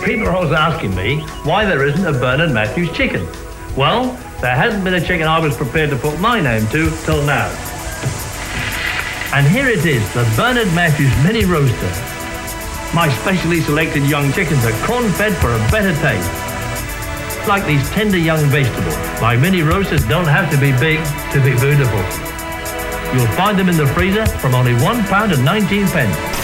People are always asking me why there isn't a Bernard Matthews chicken. Well, there hasn't been a chicken I was prepared to put my name to till now. And here it is, the Bernard Matthews Mini Roaster. My specially selected young chickens are corn-fed for a better taste. Like these tender young vegetables, my mini roasters don't have to be big to be beautiful. You'll find them in the freezer from only £1.19.